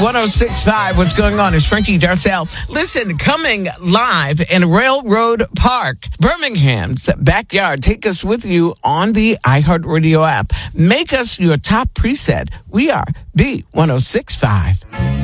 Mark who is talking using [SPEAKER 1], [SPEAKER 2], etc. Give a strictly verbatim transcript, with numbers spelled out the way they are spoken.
[SPEAKER 1] one oh six point five. What's going on? It's Frankie Darcel. Listen, coming live in Railroad Park, Birmingham's backyard. Take us with you on the iHeartRadio app. Make us your top preset. We are B one oh six point five.